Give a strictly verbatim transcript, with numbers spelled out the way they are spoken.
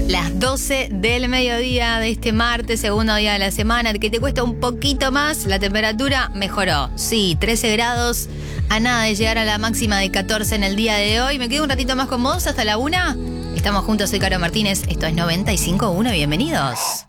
Las doce del mediodía de este martes, segundo día de la semana, que te cuesta un poquito más, la temperatura mejoró. Sí, trece grados, a nada de llegar a la máxima de catorce en el día de hoy. Me quedo un ratito más con vos hasta la una. Estamos juntos, soy Caro Martínez, esto es noventa y cinco punto uno, bienvenidos.